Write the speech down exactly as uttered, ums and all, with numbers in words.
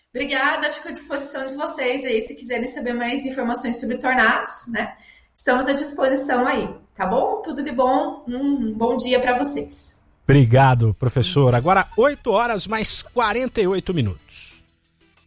Obrigada, fico à disposição de vocês aí, se quiserem saber mais informações sobre tornados, né? Estamos à disposição aí, tá bom? Tudo de bom, um bom dia para vocês. Obrigado, professor. Agora oito horas mais quarenta e oito minutos.